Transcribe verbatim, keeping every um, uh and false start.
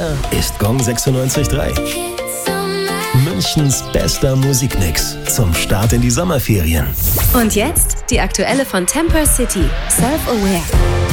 Hier ist Gong sechsundneunzig Komma drei. Münchens bester Musikmix zum Start in die Sommerferien. Und jetzt die aktuelle von Temper City, Self-Aware.